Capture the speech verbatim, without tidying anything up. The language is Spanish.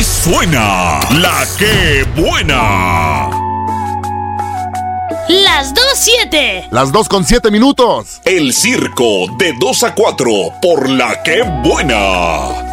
suena la que buena. Las dos siete. Las dos con siete minutos. El circo de dos a cuatro por la que buena.